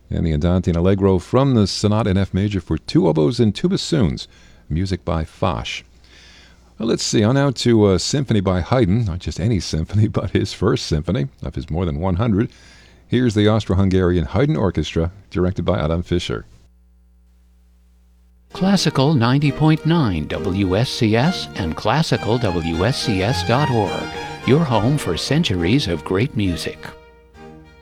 and the Andante and Allegro from the Sonata in F major for two oboes and two bassoons, music by Foch. Well, let's see, on now to a symphony by Haydn, not just any symphony, but his first symphony of his more than 100. Here's the Austro-Hungarian Haydn Orchestra, directed by Adam Fischer. Classical 90.9 WSCS and classicalwscs.org, your home for centuries of great music.